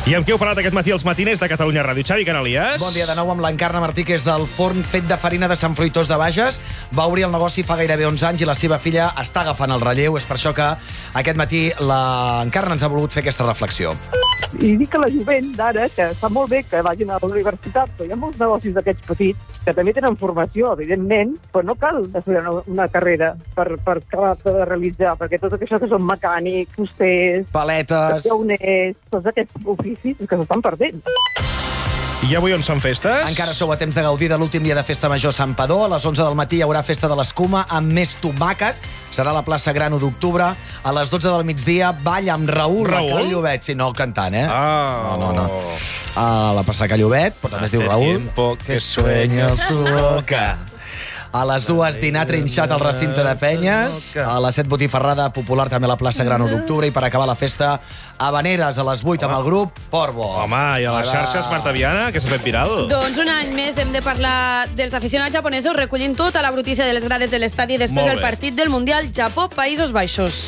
I amb qui heu parlat aquest matí als matiners de Catalunya Ràdio? Xavi Canalies. Bon dia de nou amb l'Encarna Martí, que és del forn fet de farina de Sant Fruitós de Bages. Va obrir el negoci fa gairebé 11 anys i la seva filla està agafant el relleu. És per això que aquest matí l'Encarna ens ha volgut fer aquesta reflexió. I dic que la jovent d'ara, que està molt bé que vagin a la universitat, però hi ha molts negocis d'aquests petits que també tenen formació, evidentment, però no cal estudiar una carrera per acabar de realitzar, perquè tot això que són mecànics, fusters, paletes, llauners, tots aquests oficis que s'estan perdent. I avui on són festes? Encara sou a temps de gaudir de l'últim dia de Festa Major a Sant Padó. A les 11 del matí hi haurà Festa de l'Escuma amb més tomàquet. Serà a la plaça Gran 1 d'octubre. A les 12 del migdia, ball amb Raül Llobet. Sí, no cantant, eh? No. A la plaça Llobet, però també es diu Raül. Tiempo que sueño su boca. A les 2, dinar trinxat al recinte de Penyes. A les 7, botifarrada popular també a la plaça Gran 1 d'octubre. I per acabar la festa, Habaneres a les 8 amb el grup Porvo. Home, i a les xarxes, Marta Viana, que s'ha fet viral. Doncs un any més hem de parlar dels aficionats japonesos recollint tota la brutícia de les grades de l'estadi després del partit del Mundial Japó-Països Baixos.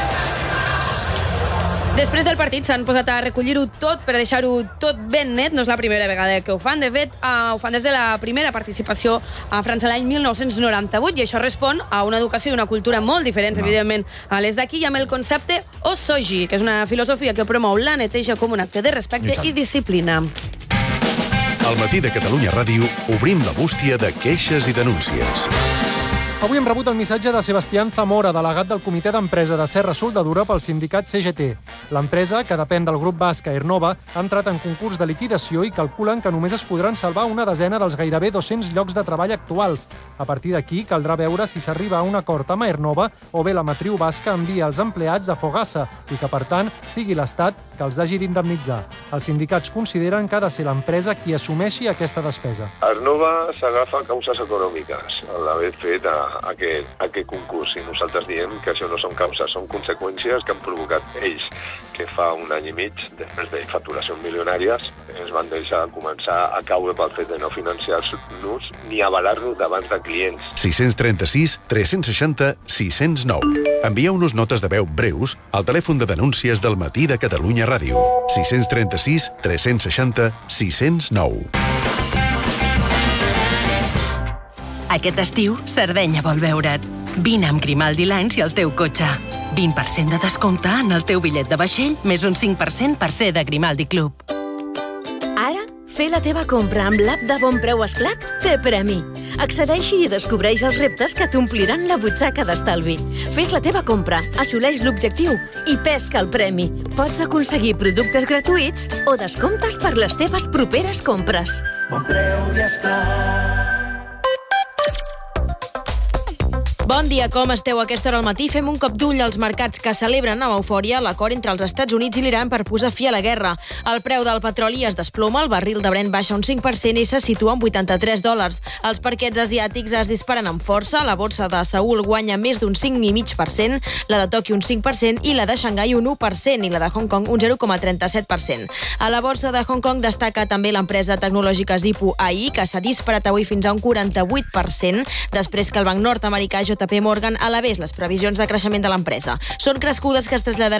Després del partit s'han posat a recollir-ho tot per deixar-ho tot ben net. No és la primera vegada que ho fan. De fet, ho fan des de la primera participació a França l'any 1998 i això respon a una educació i una cultura molt diferents, evidentment, a les d'aquí, i amb el concepte Osoji, que és una filosofia que promou la neteja com un acte de respecte i disciplina. Al matí de Catalunya Ràdio obrim la bústia de queixes i denúncies. Avui hem rebut el missatge de Sebastián Zamora, delegat del comitè d'empresa de Serra Soldadura pel sindicat CGT. L'empresa, que depèn del grup basc Aernova, ha entrat en concurs de liquidació i calculen que només es podran salvar una desena dels gairebé 200 llocs de treball actuals. A partir d'aquí, caldrà veure si s'arriba a un acord amb Aernova o bé la matriu basca envia els empleats a Fogassa i que, per tant, sigui l'Estat que els hagi d'indemnitzar. Els sindicats consideren que ha de ser l'empresa qui assumeixi aquesta despesa. Aernova s'agafa causes econòmiques a l'haver fet aquest concurs, i nosaltres diem que això no són causes, són conseqüències que han provocat ells, que fa un any i mig, després de facturacions milionàries, es van deixar començar a caure pel fet de no financiar-nos ni avalar-nos davant de clients. 636 360 609. Envieu-nos notes de veu breus al telèfon de denúncies del matí de Catalunya Ràdio. 636 360 609. Aquest estiu, Sardenya vol veure't. Vine amb Grimaldi Lines i el teu cotxe. 20% de descompte en el teu bitllet de vaixell, més un 5% per ser de Grimaldi Club. Ara, fer la teva compra amb l'app de Bon Preu Esclat té premi. Accedeixi i descobreix els reptes que t'ompliran la butxaca d'estalvi. Fes la teva compra, assoleix l'objectiu i pesca el premi. Pots aconseguir productes gratuïts o descomptes per les teves properes compres. Bon Preu i Esclat. Bon dia, com esteu a aquesta hora al matí? Fem un cop d'ull als mercats que celebren amb eufòria l'acord entre els Estats Units i l'Iran per posar fi a la guerra. El preu del petroli es desploma, el barril de Brent baixa un 5% i se situa en $83. Els parquets asiàtics es disparen amb força, la borsa de Seül guanya més d'un 5,5%, la de Tòquio un 5% i la de Xangai un 1% i la de Hong Kong un 0,37%. A la borsa de Hong Kong destaca també l'empresa tecnològica Zippo AI, que s'ha disparat avui fins a un 48%, després que el banc nord-americà JP Morgan elevés les previsions de creixement de l'empresa. Són crescudes que es traslladaran